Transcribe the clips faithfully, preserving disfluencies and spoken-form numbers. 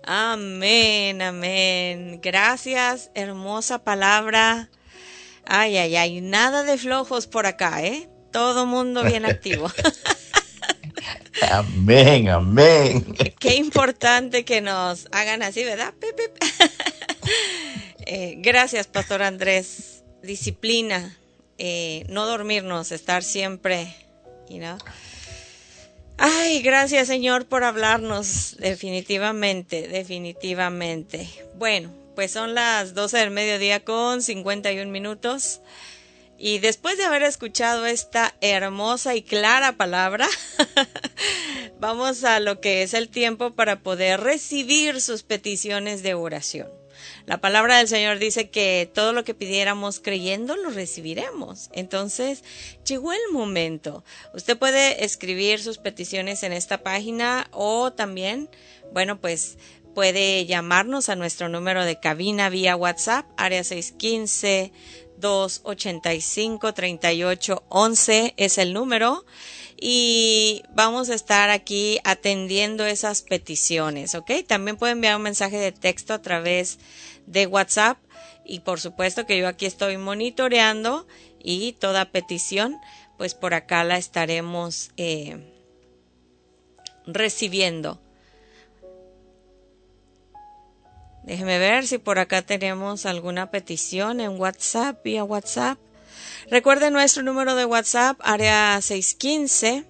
Amén, amén. Gracias, hermosa palabra. Ay, ay, ay, nada de flojos por acá, ¿eh? Todo mundo bien activo. Amén, amén. Qué importante que nos hagan así, ¿verdad? Pip, pip. Eh, gracias, Pastor Andrés. Disciplina, eh, no dormirnos, estar siempre, you know. Ay, gracias, Señor, por hablarnos. Definitivamente, definitivamente. Bueno, pues son las doce del mediodía con cincuenta y un minutos. Y después de haber escuchado esta hermosa y clara palabra, vamos a lo que es el tiempo para poder recibir sus peticiones de oración. La palabra del Señor dice que todo lo que pidiéramos creyendo lo recibiremos. Entonces, llegó el momento. Usted puede escribir sus peticiones en esta página o también, bueno, pues puede llamarnos a nuestro número de cabina vía WhatsApp, área seis uno cinco, dos ocho cinco, tres ocho uno uno es el número. Y vamos a estar aquí atendiendo esas peticiones, ¿ok? También pueden enviar un mensaje de texto a través de WhatsApp y por supuesto que yo aquí estoy monitoreando y toda petición, pues por acá la estaremos eh, recibiendo. Déjeme ver si por acá tenemos alguna petición en WhatsApp, vía WhatsApp. Recuerden nuestro número de WhatsApp, área seis uno cinco,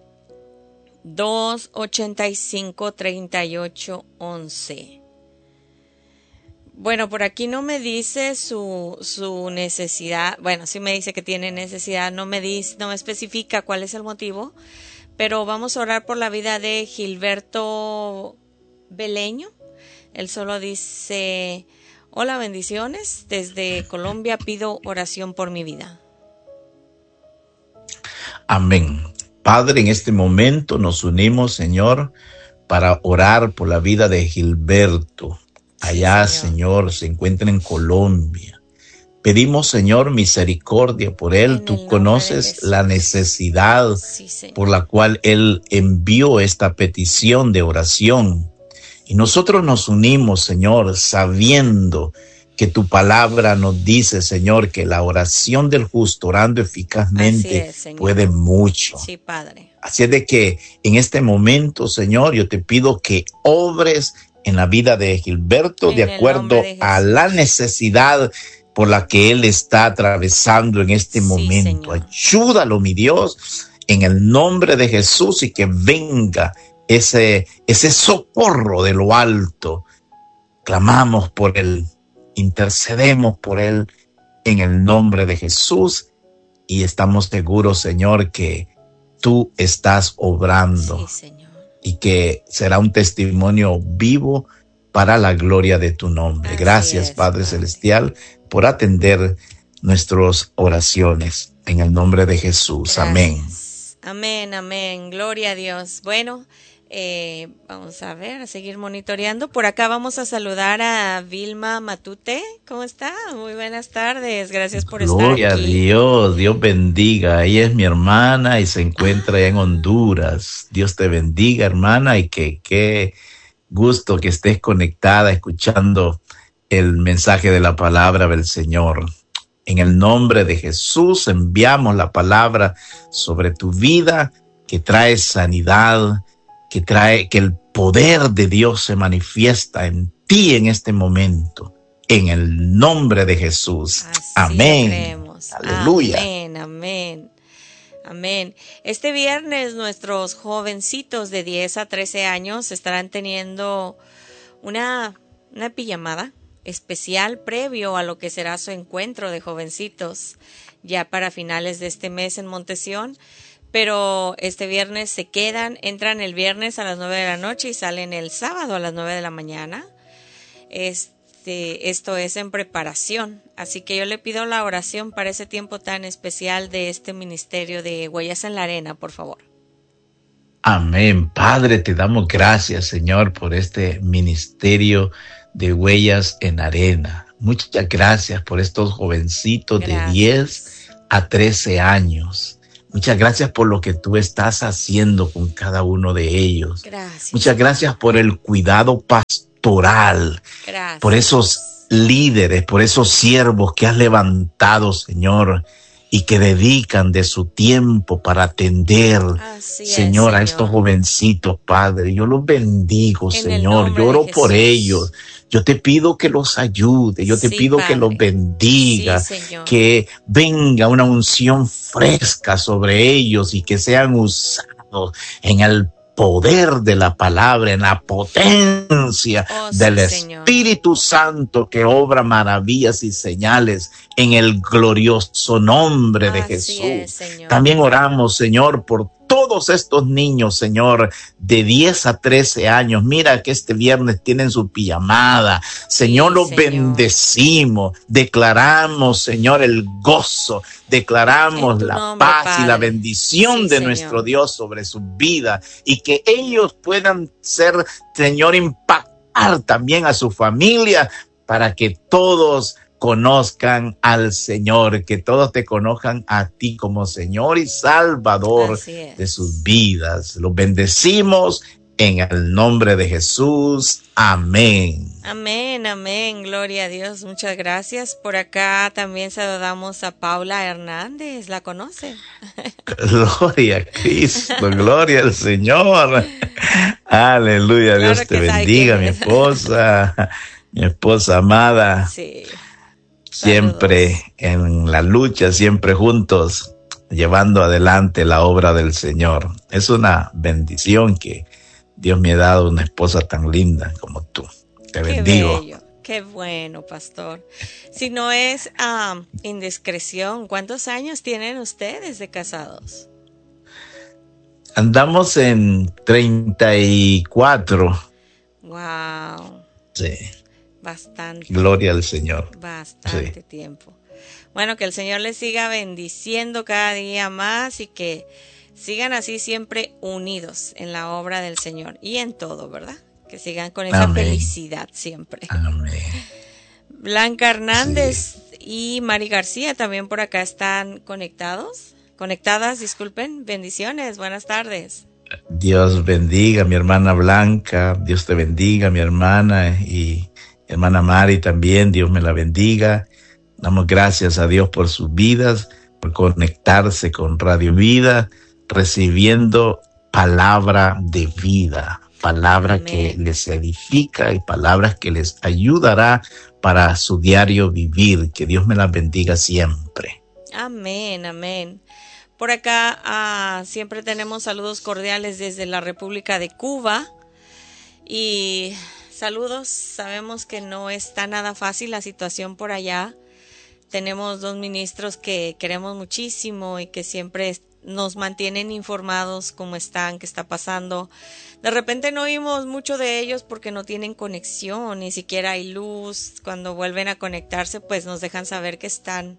dos ocho cinco, tres ocho uno uno. Bueno, por aquí no me dice su, su necesidad. Bueno, sí me dice que tiene necesidad, no me dice, no me especifica cuál es el motivo, pero vamos a orar por la vida de Gilberto Beleño. Él solo dice: hola, bendiciones, desde Colombia pido oración por mi vida. Amén. Padre, en este momento nos unimos, Señor, para orar por la vida de Gilberto. Allá, sí, Señor. Señor, se encuentra en Colombia. Pedimos, Señor, misericordia por él. En Tú conoces la necesidad, sí, por la cual él envió esta petición de oración. Y nosotros nos unimos, Señor, sabiendo que tu palabra nos dice, Señor, que la oración del justo orando eficazmente es, puede mucho. Sí, Padre. Así es de que en este momento, Señor, yo te pido que obres en la vida de Gilberto en de acuerdo de a la necesidad por la que él está atravesando en este sí, momento. Señor. Ayúdalo, mi Dios, en el nombre de Jesús, y que venga ese, ese socorro de lo alto. Clamamos por él. Intercedemos por él en el nombre de Jesús y estamos seguros, Señor, que tú estás obrando, sí, Señor, y que será un testimonio vivo para la gloria de tu nombre. Así Gracias, es, Padre, Padre Celestial, por atender nuestras oraciones en el nombre de Jesús. Gracias. Amén. Amén, amén. Gloria a Dios. Bueno, Eh, vamos a ver, a seguir monitoreando. Por acá vamos a saludar a Vilma Matute. ¿Cómo está? Muy buenas tardes. Gracias por Gloria estar aquí. Gloria a Dios. Dios bendiga. Ella es mi hermana y se encuentra allá en Honduras. Dios te bendiga, hermana, y que qué gusto que estés conectada escuchando el mensaje de la palabra del Señor. En el nombre de Jesús enviamos la palabra sobre tu vida que trae sanidad, que trae, que el poder de Dios se manifiesta en ti en este momento, en el nombre de Jesús. Así amén. Creemos. Aleluya. Amén, amén. Amén. Este viernes nuestros jovencitos de diez a trece años estarán teniendo una, una pijamada especial previo a lo que será su encuentro de jovencitos ya para finales de este mes en Montesión. Pero este viernes se quedan, entran el viernes a las nueve de la noche y salen el sábado a las nueve de la mañana. Este, esto es en preparación. Así que yo le pido la oración para ese tiempo tan especial de este ministerio de Huellas en la Arena, por favor. Amén. Padre, te damos gracias, Señor, por este ministerio de Huellas en Arena. Muchas gracias por estos jovencitos gracias. de diez a trece años. Muchas gracias por lo que tú estás haciendo con cada uno de ellos. Gracias. Muchas gracias por el cuidado pastoral pastoral, Gracias. por esos líderes, por esos siervos que has levantado, Señor, y que dedican de su tiempo para atender, Así Señor, es, a estos Señor. jovencitos, Padre. Yo los bendigo, En el Señor. nombre Yo oro de por Jesús. ellos. Yo te pido que los ayude. Yo te Sí, pido que Padre. los bendiga. Sí, Señor. Que venga una unción fresca sobre ellos y que sean usados en el poder de la palabra, en la potencia Oh, del sí, Señor. Espíritu Santo que obra maravillas y señales en el glorioso nombre de Así Jesús. es, Señor. También oramos, Señor, por todos estos niños, Señor, de diez a trece años. Mira que este viernes tienen su pijamada. Señor, Sí, los Señor. bendecimos. Declaramos, Señor, el gozo. Declaramos En tu la nombre, paz y la Padre. bendición Sí, de Señor. nuestro Dios sobre su vida. Y que ellos puedan ser, Señor, impactar también a su familia para que todos conozcan al Señor, que todos te conozcan a ti como Señor y Salvador Así es. de sus vidas. Los bendecimos en el nombre de Jesús. Amén. Amén, amén, gloria a Dios, muchas gracias. Por acá también saludamos a Paula Hernández, ¿la conoce? Gloria a Cristo, gloria al Señor. Aleluya, Claro Dios te que sabe bendiga, quién mi es. esposa, mi esposa amada. Sí. Siempre Saludos. en la lucha, siempre juntos, llevando adelante la obra del Señor. Es una bendición que Dios me ha dado una esposa tan linda como tú. Te Qué bendigo. bello, qué bueno, pastor. Si no es um, indiscreción, ¿cuántos años tienen ustedes de casados? Andamos en treinta y cuatro. Wow, Sí, bastante. gloria al Señor. Bastante Sí. tiempo. Bueno, que el Señor les siga bendiciendo cada día más y que sigan así siempre unidos en la obra del Señor y en todo, ¿verdad? Que sigan con esa Amén. felicidad siempre. Amén. Blanca Hernández y Mari García también por acá están conectados. Conectadas, disculpen. Bendiciones, buenas tardes. Dios bendiga a mi hermana Blanca, Dios te bendiga mi hermana y mi hermana Mari también, Dios me la bendiga. Damos gracias a Dios por sus vidas, por conectarse con Radio Vida, recibiendo palabra de vida, palabra Amén. que les edifica y palabras que les ayudará para su diario vivir. Que Dios me las bendiga siempre. Amén, amén. Por acá ah, siempre tenemos saludos cordiales desde la República de Cuba y saludos, sabemos que no está nada fácil la situación por allá. Tenemos dos ministros que queremos muchísimo y que siempre nos mantienen informados cómo están, qué está pasando. De repente no oímos mucho de ellos porque no tienen conexión, ni siquiera hay luz. Cuando vuelven a conectarse, pues nos dejan saber que están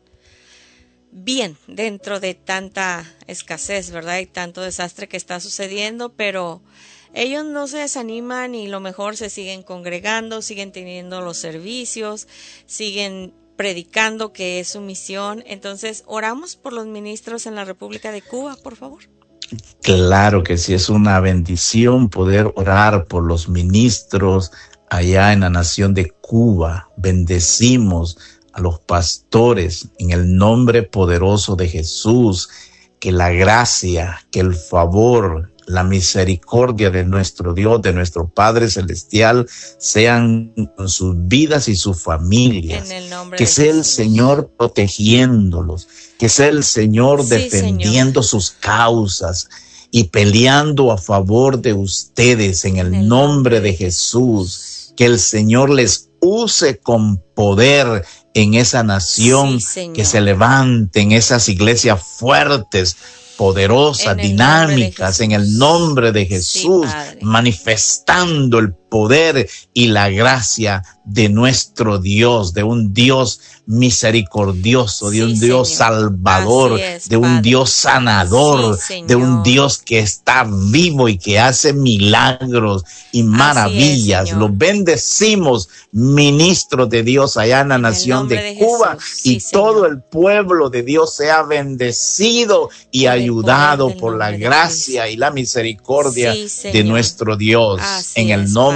bien dentro de tanta escasez, ¿verdad? Y tanto desastre que está sucediendo, pero ellos no se desaniman y lo mejor se siguen congregando, siguen teniendo los servicios, siguen predicando que es su misión. Entonces, oramos por los ministros en la República de Cuba, por favor. Claro que sí, es una bendición poder orar por los ministros allá en la nación de Cuba. Bendecimos a los pastores en el nombre poderoso de Jesús. Que la gracia, que el favor, la misericordia de nuestro Dios, de nuestro Padre Celestial, sean con sus vidas y sus familias. En el nombre que de sea el Jesús. Señor protegiéndolos, que sea el Señor Sí, defendiendo Señor. sus causas y peleando a favor de ustedes en el, En el nombre, nombre de de Jesús. Jesús. Que el Señor les use con poder en esa nación, Sí, Señor. que se levanten esas iglesias fuertes, poderosas, En el nombre de dinámicas, en el Jesús. nombre de Sí, Jesús, Padre. manifestando el poder y la gracia de nuestro Dios, de un Dios misericordioso, de Sí, un Dios Señor. salvador, Así es, de un Padre. Dios sanador, Sí, de un Señor. Dios que está vivo y que hace milagros y maravillas. Señor. Los bendecimos, ministros de Dios allá en la En el nación nombre de, de Cuba, Jesús. y Sí, todo Señor. el pueblo de Dios sea bendecido y Por el ayudado poder del por la nombre de gracia Cristo. y la misericordia Sí, de Señor. nuestro Dios. Así En el es, nombre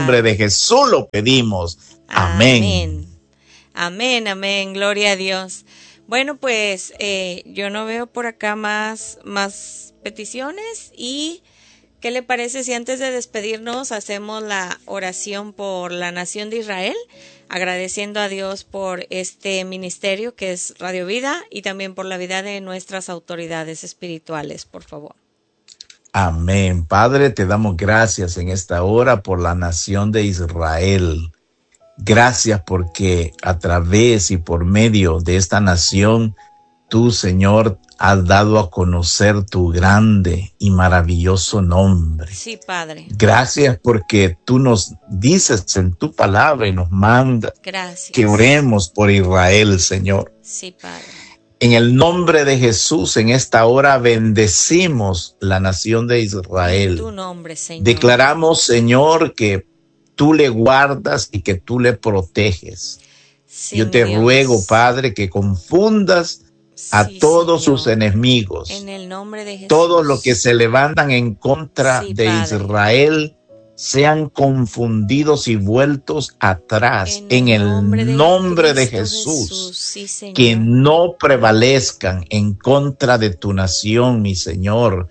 nombre de Jesús lo pedimos. Amén. Amén, amén, amén. Gloria a Dios. Bueno, pues eh, yo no veo por acá más, más peticiones. ¿Y qué le parece si antes de despedirnos hacemos la oración por la nación de Israel? Agradeciendo a Dios por este ministerio que es Radio Vida y también por la vida de nuestras autoridades espirituales, por favor. Amén. Padre, te damos gracias en esta hora por la nación de Israel. Gracias porque a través y por medio de esta nación, tú, Señor, has dado a conocer tu grande y maravilloso nombre. Sí, Padre. Gracias porque tú nos dices en tu palabra y nos mandas Gracias. que oremos por Israel, Señor. Sí, Padre. En el nombre de Jesús, en esta hora bendecimos la nación de Israel. En tu nombre, Señor. Declaramos, Señor, que tú le guardas y que tú le proteges. Sí, Yo te Dios. ruego, Padre, que confundas a Sí, todos Señor. sus enemigos. En el nombre de Jesús. Todos los que se levantan en contra Sí, de Padre. Israel sean confundidos y vueltos atrás en el nombre de, nombre de Jesús. Jesús. Sí, Señor. Que no prevalezcan en contra de tu nación, mi Señor.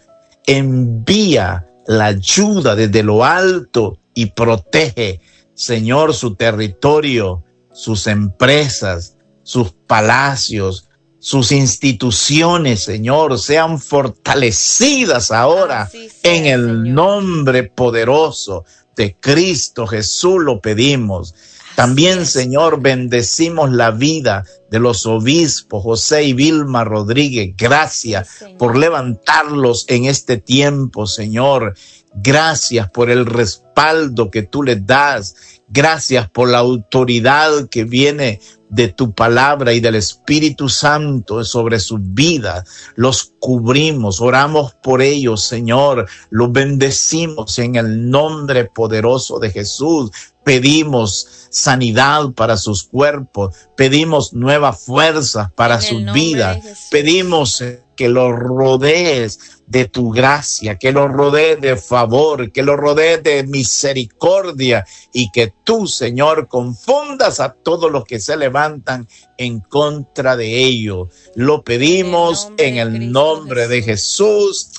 Envía la ayuda desde lo alto y protege, Señor, su territorio, sus empresas, sus palacios, sus instituciones, Señor, sean fortalecidas ahora Así sea, en el Señor. nombre poderoso de Cristo Jesús lo pedimos. También, es, Señor, Padre. bendecimos la vida de los obispos José y Vilma Rodríguez. Gracias Sí, por levantarlos en este tiempo, Señor. Gracias por el respaldo que tú les das. Gracias por la autoridad que viene de tu palabra y del Espíritu Santo sobre sus vidas. Los cubrimos, oramos por ellos, Señor. Los bendecimos en el nombre poderoso de Jesús. Pedimos sanidad para sus cuerpos. Pedimos nuevas fuerzas para sus vidas. Pedimos que los rodees de tu gracia, que los rodees de favor, que los rodees de misericordia y que tú, Señor, confundas a todos los que se levantan en contra de ellos. Lo pedimos en el nombre de Jesús.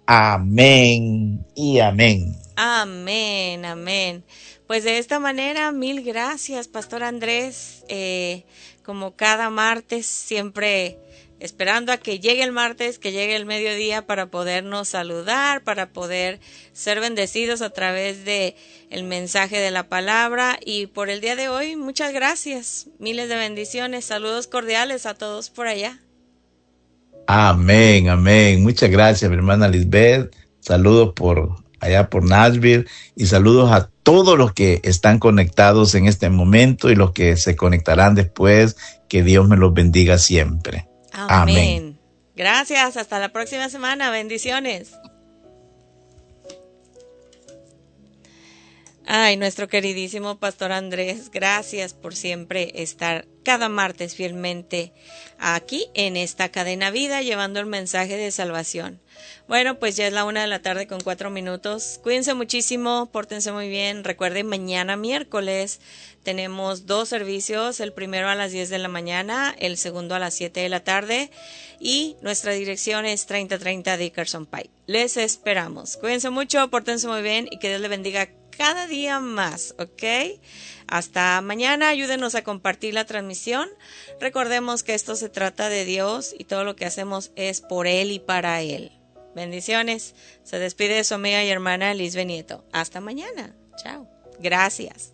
Amén y amén. Amén, amén. Pues de esta manera, mil gracias, Pastor Andrés. Eh, como cada martes, siempre esperando a que llegue el martes, que llegue el mediodía para podernos saludar, para poder ser bendecidos a través de el mensaje de la palabra. Y por el día de hoy, muchas gracias. Miles de bendiciones. Saludos cordiales a todos por allá. Amén, amén. Muchas gracias, mi hermana Lisbeth. Saludos por allá por Nashville y saludos a todos los que están conectados en este momento y los que se conectarán después. Que Dios me los bendiga siempre. Amén. Amén. Gracias. Hasta la próxima semana. Bendiciones. Ay, nuestro queridísimo Pastor Andrés, gracias por siempre estar cada martes fielmente aquí en esta cadena vida llevando el mensaje de salvación. Bueno, pues ya es la una de la tarde con cuatro minutos. Cuídense muchísimo, pórtense muy bien. Recuerden, mañana miércoles tenemos dos servicios, el primero a las diez de la mañana, el segundo a las siete de la tarde y nuestra dirección es treinta treinta Dickerson Pike. Les esperamos. Cuídense mucho, pórtense muy bien y que Dios les bendiga cada día más, ¿ok? Hasta mañana, ayúdenos a compartir la transmisión. Recordemos que esto se trata de Dios y todo lo que hacemos es por Él y para Él. Bendiciones. Se despide su amiga y hermana Lisbeth Nieto. Hasta mañana. Chao. Gracias.